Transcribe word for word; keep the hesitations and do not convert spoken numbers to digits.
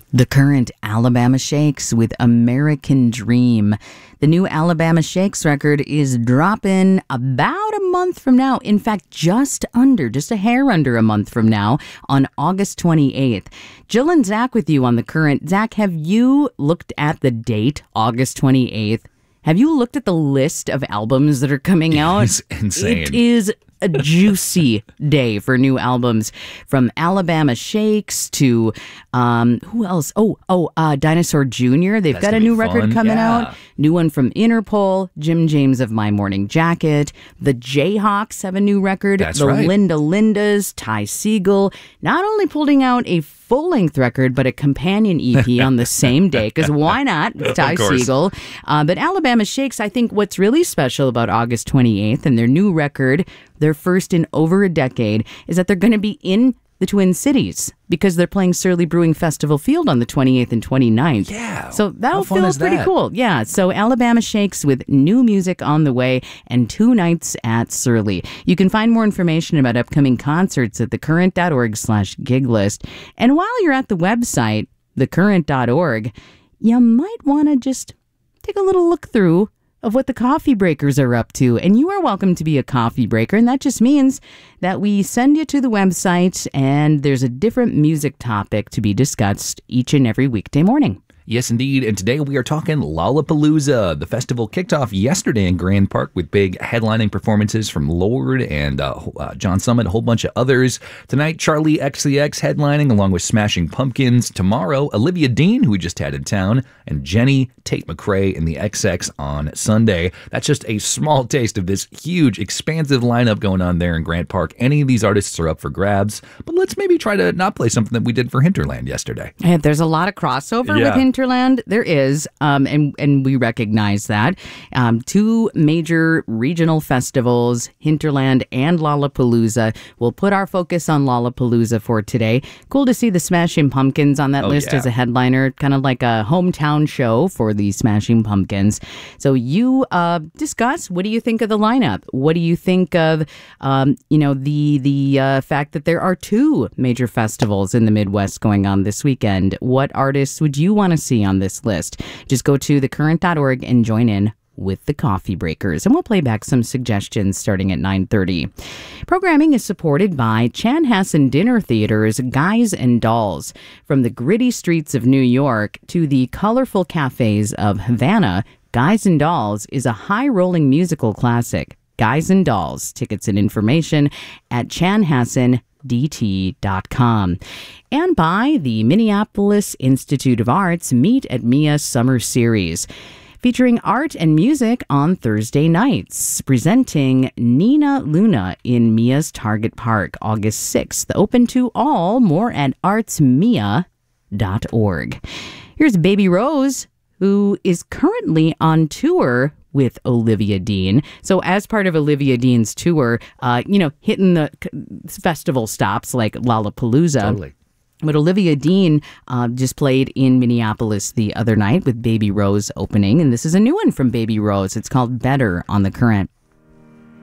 The current Alabama Shakes with American Dream. The new Alabama Shakes record is dropping about a month from now. In fact, just under, just a hair under a month from now on August twenty-eighth. Jill and Zach with you on The Current. Zach, have you looked at the date, August twenty-eighth? Have you looked at the list of albums that are coming out? It's insane. It is a juicy day for new albums, from Alabama Shakes to um who else? Oh, oh, uh, Dinosaur Junior They've That's got a gonna new be record fun. coming Yeah. out. New one from Interpol. Jim James of My Morning Jacket. The Jayhawks have a new record. That's the right. Linda Lindas, Ty Segall, not only pulling out a full-length record, but a companion E P on the same day, because why not? It's Ty course. Segall. Uh, but Alabama Shakes, I think what's really special about August twenty-eighth and their new record, their first in over a decade, is that they're going to be in the Twin Cities because they're playing Surly Brewing Festival Field on the twenty-eighth and twenty-ninth. Yeah. So that'll How fun feel is pretty that? cool. Yeah. So Alabama Shakes with new music on the way and two nights at Surly. You can find more information about upcoming concerts at thecurrent.org slash gig list. And while you're at the website, thecurrent dot org, you might want to just take a little look through of what the Coffee Breakers are up to. And you are welcome to be a coffee breaker. And that just means that we send you to the website and there's a different music topic to be discussed each and every weekday morning. Yes, indeed. And today we are talking Lollapalooza. The festival kicked off yesterday in Grand Park with big headlining performances from Lorde and uh, uh, John Summit, a whole bunch of others. Tonight, Charlie X C X headlining along with Smashing Pumpkins. Tomorrow, Olivia Dean, who we just had in town, and Jenny Tate McRae in the X X on Sunday. That's just a small taste of this huge, expansive lineup going on there in Grand Park. Any of these artists are up for grabs, but let's maybe try to not play something that we did for Hinterland yesterday. And there's a lot of crossover Yeah. with Hinterland. There is, um, and, and we recognize that. Um, two major regional festivals, Hinterland and Lollapalooza. We'll put our focus on Lollapalooza for today. Cool to see the Smashing Pumpkins on that Oh, list yeah. as a headliner, kind of like a hometown show for the Smashing Pumpkins. So you uh, discuss, what do you think of the lineup? What do you think of, um, you know, the, the uh, fact that there are two major festivals in the Midwest going on this weekend? What artists would you want to see on this list? Just go to thecurrent dot org and join in with the Coffee Breakers, and we'll play back some suggestions starting at nine thirty. Programming is supported by Chanhassen Dinner Theater's Guys and Dolls. From the gritty streets of New York to the colorful cafes of Havana, Guys and Dolls is a high-rolling musical classic. Guys and Dolls. Tickets and information at chanhassen d t dot com. And by the Minneapolis Institute of Arts Meet at Mia Summer Series, featuring art and music on Thursday nights, presenting Nina Luna in Mia's Target Park, August sixth. Open to all. More at arts mia dot org. Here's Baby Rose, who is currently on tour with Olivia Dean. So as part of Olivia Dean's tour, uh, you know, hitting the c- festival stops like Lollapalooza. Totally. But Olivia Dean uh, just played in Minneapolis the other night with Baby Rose opening. And this is a new one from Baby Rose. It's called Better on The Current.